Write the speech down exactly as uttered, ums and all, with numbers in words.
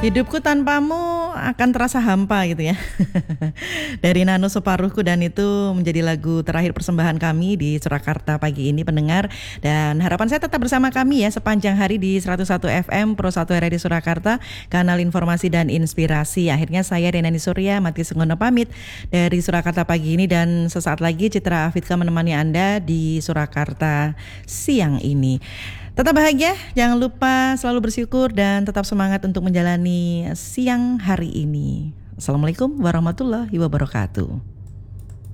Hidupku tanpamu akan terasa hampa gitu ya. Dari Nano Separuhku, dan itu menjadi lagu terakhir persembahan kami di Surakarta pagi ini pendengar. Dan harapan saya tetap bersama kami ya sepanjang hari di seratus satu F M Pro satu R R I Surakarta, kanal informasi dan inspirasi. Akhirnya saya Renani Surya Mati Senggono pamit dari Surakarta pagi ini, dan sesaat lagi Citra Afidka menemani Anda di Surakarta siang ini. Tetap bahagia, jangan lupa selalu bersyukur dan tetap semangat untuk menjalani siang hari ini. Assalamualaikum warahmatullahi wabarakatuh.